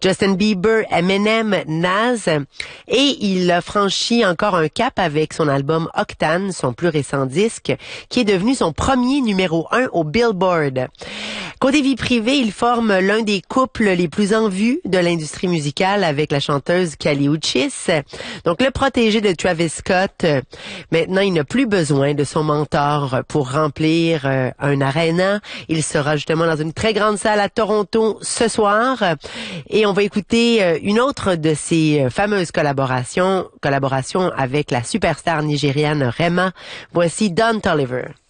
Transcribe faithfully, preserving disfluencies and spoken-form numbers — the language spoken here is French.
Justin Bieber, Eminem, Nas. Et il a franchi encore un cap avec son album Octane, son plus récent disque, qui est devenu son premier numéro un au Billboard. Côté vie privée, il forme l'un des couples les plus en vue de l'industrie musicale avec la chanteuse Kali Uchis. Donc, le protégé de Travis Scott. Maintenant, il n'a plus besoin de son mentor pour remplir euh, un aréna. Il sera justement dans une très grande salle à Toronto ce soir. Et on va écouter euh, une autre de ses fameuses collaborations, collaborations avec la superstar nigériane Rema. Voici Don Toliver.